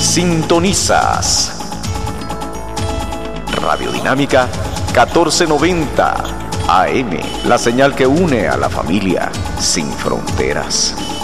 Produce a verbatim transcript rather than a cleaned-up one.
Sintonizas Radiodinámica catorce noventa A M, la señal que une a la familia sin fronteras.